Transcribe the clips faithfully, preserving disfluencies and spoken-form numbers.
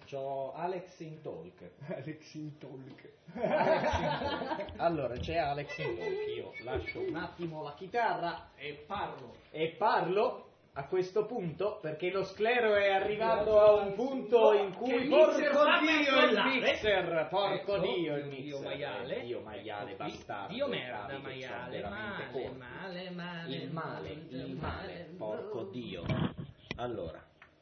C'ho Alex in talk. Alex in talk. Alex in talk. Allora, c'è Alex in talk. Io lascio un attimo la chitarra e parlo. E parlo a questo punto perché lo sclero è arrivato a un punto in cui porco Dio il mixer, porco Dio il mixer, Dio maiale, Dio maiale bastardo, Dio merda maiale, male, male, male, il male, il male, porco Dio. Allora,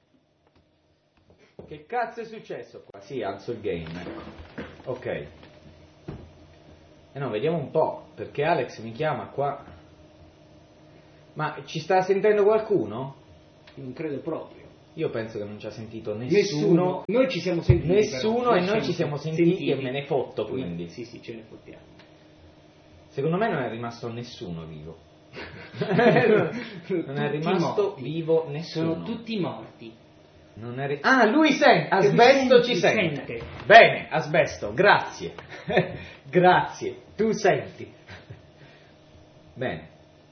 che cazzo è successo qua? Sì, alzo il game, ecco. Ok. E eh no, vediamo un po', perché Alex mi chiama qua. Ma ci sta sentendo qualcuno? Non credo proprio. Io penso che non ci ha sentito nessuno. Nessuno. Noi ci siamo sentiti. Nessuno però. e noi ci siamo sentiti, sentiti e me ne fotto quindi. Sì, sì, ce ne fottiamo. Secondo me non è rimasto nessuno vivo. Non è rimasto morti. vivo nessuno. Sono tutti morti. Non è ri- ah, lui sente. Asbesto ci sente. sente. Bene, Asbesto, grazie. Grazie. Tu senti. Bene.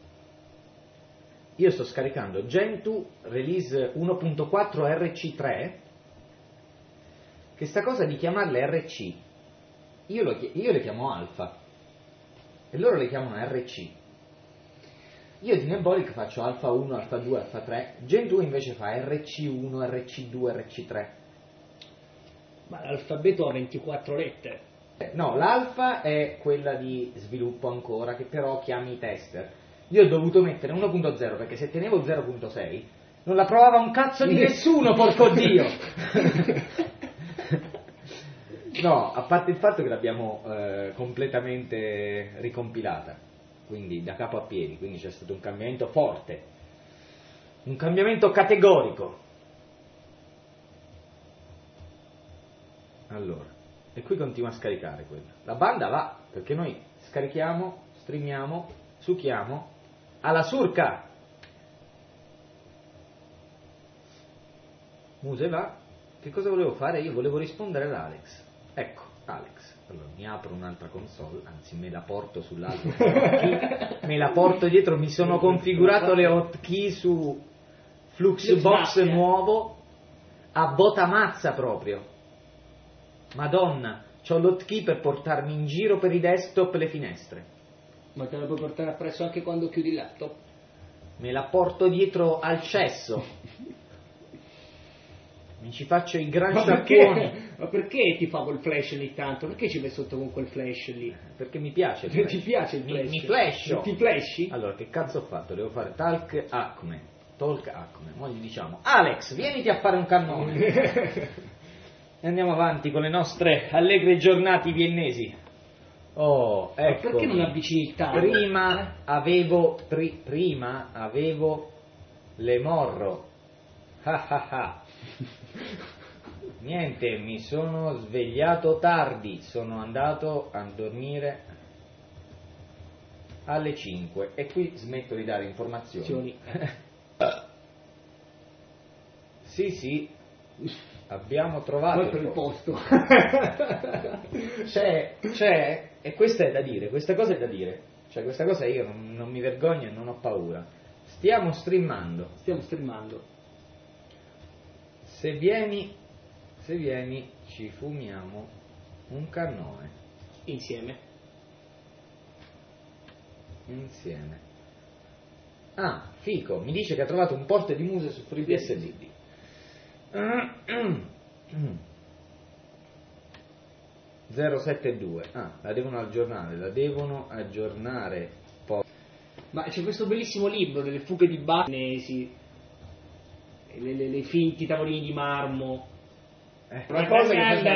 Io sto scaricando Gentoo Release uno punto quattro R C tre, che sta cosa di chiamarle R C, io, lo, io le chiamo Alpha, e loro le chiamano R C. Io di Nebolic faccio Alpha uno, Alpha due, Alpha tre, Gentoo invece fa R C uno, R C due, R C tre. Ma l'alfabeto ha ventiquattro lettere. No, l'Alpha è quella di sviluppo ancora, che però chiami i tester. Io ho dovuto mettere uno punto zero perché se tenevo zero punto sei non la provava un cazzo di nessuno, porco Dio! No, a parte il fatto che l'abbiamo eh, completamente ricompilata, quindi da capo a piedi, quindi c'è stato un cambiamento forte, un cambiamento categorico. Allora, e qui continua a scaricare quella. La banda va, perché noi scarichiamo, streamiamo, succhiamo, alla surca. Muse va. Che cosa volevo fare? Io volevo rispondere ad Alex. Ecco, Alex. Allora mi apro un'altra console, anzi me la porto sull'altro hotkey, me la porto dietro, mi sono configurato le hotkey su Fluxbox nuovo a botamazza proprio. Madonna, c'ho l'hotkey per portarmi in giro per i desktop e le finestre. Ma te la puoi portare appresso anche quando chiudi il laptop? Me la porto dietro al cesso. Mi ci faccio i gran ma sciacquoni. Perché? Ma perché ti fa quel flash lì tanto? Perché ci vai sotto con quel flash lì? Perché mi piace il flash. Ti piace il flash? Mi, mi flasho. Ti flashi? Allora, che cazzo ho fatto? Devo fare talk acme. Talk acme. Mo gli diciamo, Alex, vieniti a fare un cannone. E andiamo avanti con le nostre allegre giornate viennesi. Oh, ecco. Perché non avvicini il tavolo? Prima avevo pri, prima avevo l'emorro. Ah ah ah. Niente, mi sono svegliato tardi, sono andato a dormire alle cinque e qui smetto di dare informazioni. Sì, sì. Abbiamo trovato per il posto. c'è, c'è, e questa è da dire, questa cosa è da dire, cioè questa cosa io non, non mi vergogno e non ho paura. Stiamo streamando. Stiamo streamando. Se vieni, se vieni ci fumiamo un cannone. Insieme. Insieme. Ah, Fico, mi dice che ha trovato un port di Muse su FreeBSD. zero sette due. Ah, la devono aggiornare, la devono aggiornare poi. Ma c'è questo bellissimo libro delle fughe di Batnesi, le, le, le finti tavolini di marmo. Eh, una cosa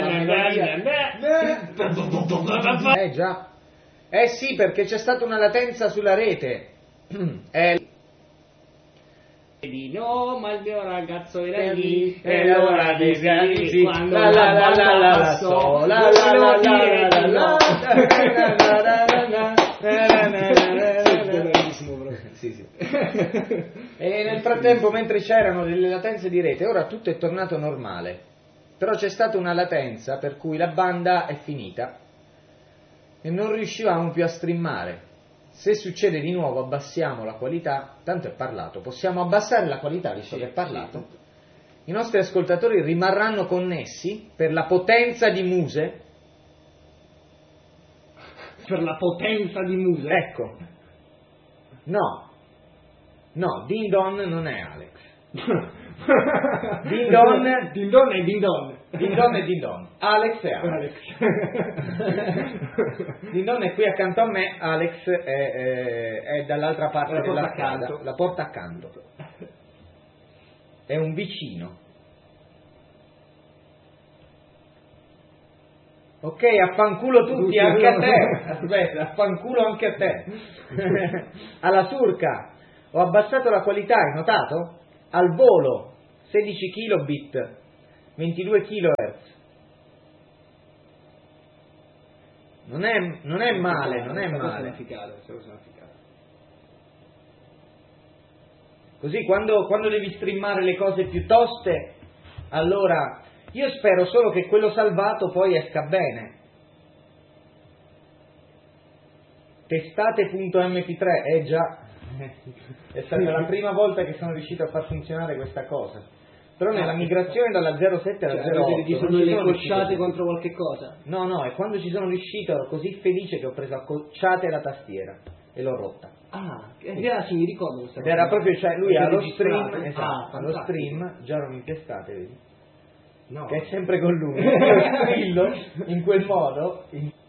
che Eh già. Eh sì, perché c'è stata una latenza sulla rete. Eh No, ma il mio ragazzo era lì e ora di sì, quando la la la la la passò la la la la la sì, sì. E nel frattempo, mentre c'erano delle latenze di rete, ora tutto è tornato normale, però c'è stata una latenza per cui la banda è finita e non riuscivamo più a streamare. Se succede di nuovo abbassiamo la qualità, tanto è parlato, possiamo abbassare la qualità visto sì, che è parlato, sì. i nostri ascoltatori rimarranno connessi per la potenza di Muse. Per la potenza di Muse? Ecco. No. No, Din Don non è Alex. Din Don... Din Don è Din Don. Din Don è Din Don. Alex è Alex. Din Don è qui accanto a me, Alex è, è, è dall'altra parte la della porta strada. accanto. La porta accanto. È un vicino. Ok, affanculo tutti, anche a te. Aspetta, affanculo anche a te. Alla surca. Ho abbassato la qualità, hai notato? Al volo, sedici kilobit, ventidue kilohertz. Non è, non è male, non è male. Così quando, quando devi streamare le cose più toste, allora io spero solo che quello salvato poi esca bene. Testate punto emme pi tre, eh già, è stata la prima volta che sono riuscito a far funzionare questa cosa. Però nella migrazione dalla zero sette alla cioè, zero otto avete non delle ci sono cocciate riuscito. contro qualche cosa? No, no, e quando ci sono riuscito ero così felice che ho preso a cocciate la tastiera e l'ho rotta. Ah, eh, sì, mi ricordo questa Ed cosa. era proprio, cioè lui Avete allo registrato? stream, esatto, Ah, allo fantastico. stream, già non mi pescate, vedi? No. Che è sempre con lui. Io strillo in quel modo, in